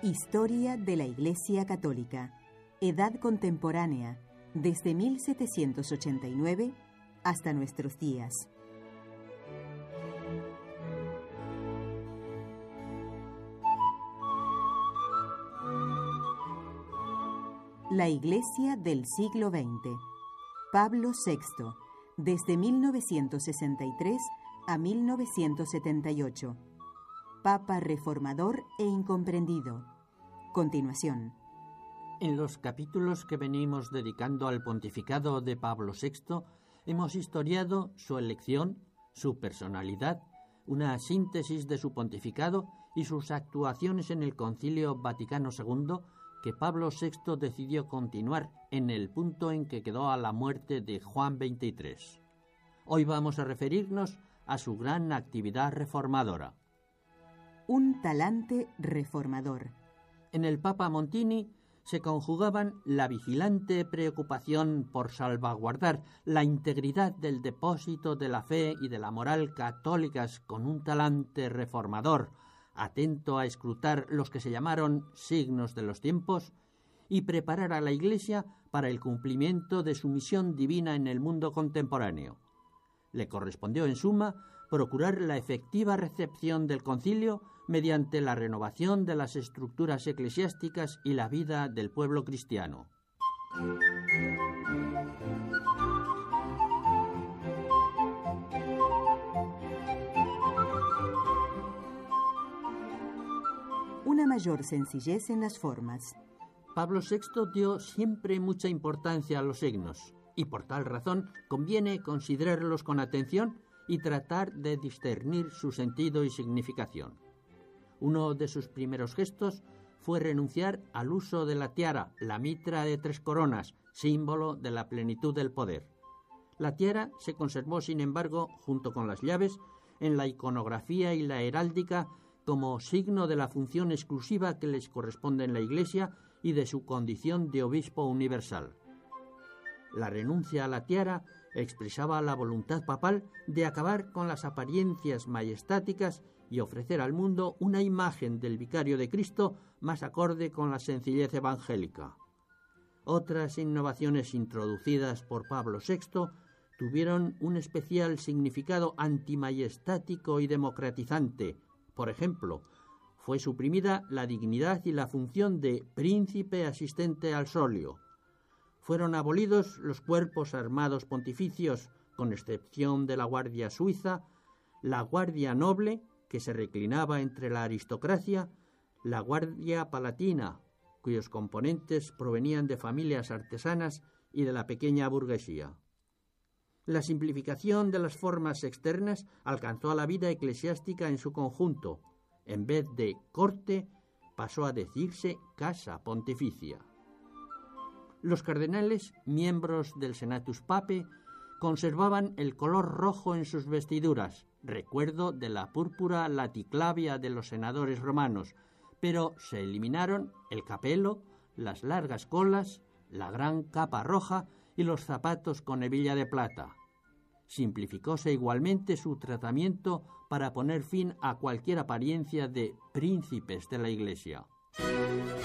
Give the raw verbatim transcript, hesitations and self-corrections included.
Historia de la Iglesia Católica. Edad contemporánea, desde mil setecientos ochenta y nueve hasta nuestros días. La Iglesia del siglo veinte. Pablo sexto, desde mil novecientos sesenta y tres a mil novecientos setenta y ocho. Papa reformador e incomprendido. Continuación. En los capítulos que venimos dedicando al pontificado de Pablo sexto, hemos historiado su elección, su personalidad, una síntesis de su pontificado y sus actuaciones en el Concilio Vaticano segundo, que Pablo sexto decidió continuar en el punto en que quedó a la muerte de Juan veintitrés. Hoy vamos a referirnos a su gran actividad reformadora. Un talante reformador. En el Papa Montini se conjugaban la vigilante preocupación por salvaguardar la integridad del depósito de la fe y de la moral católicas con un talante reformador, atento a escrutar los que se llamaron signos de los tiempos, y preparar a la Iglesia para el cumplimiento de su misión divina en el mundo contemporáneo. Le correspondió, en suma, procurar la efectiva recepción del concilio mediante la renovación de las estructuras eclesiásticas y la vida del pueblo cristiano. Una mayor sencillez en las formas. Pablo sexto dio siempre mucha importancia a los signos, y por tal razón conviene considerarlos con atención y tratar de discernir su sentido y significación. Uno de sus primeros gestos fue renunciar al uso de la tiara, la mitra de tres coronas, símbolo de la plenitud del poder. La tiara se conservó, sin embargo, junto con las llaves, en la iconografía y la heráldica como signo de la función exclusiva que les corresponde en la Iglesia y de su condición de obispo universal. La renuncia a la tiara expresaba la voluntad papal de acabar con las apariencias majestáticas y ofrecer al mundo una imagen del vicario de Cristo más acorde con la sencillez evangélica. Otras innovaciones introducidas por Pablo sexto tuvieron un especial significado antimajestático y democratizante. Por ejemplo, fue suprimida la dignidad y la función de príncipe asistente al solio. Fueron abolidos los cuerpos armados pontificios, con excepción de la Guardia Suiza, la Guardia Noble, que se reclinaba entre la aristocracia, la Guardia Palatina, cuyos componentes provenían de familias artesanas y de la pequeña burguesía. La simplificación de las formas externas alcanzó a la vida eclesiástica en su conjunto. En vez de corte, pasó a decirse casa pontificia. Los cardenales, miembros del Senatus Papae, conservaban el color rojo en sus vestiduras, recuerdo de la púrpura laticlavia de los senadores romanos, pero se eliminaron el capelo, las largas colas, la gran capa roja y los zapatos con hebilla de plata. Simplificóse igualmente su tratamiento para poner fin a cualquier apariencia de príncipes de la Iglesia.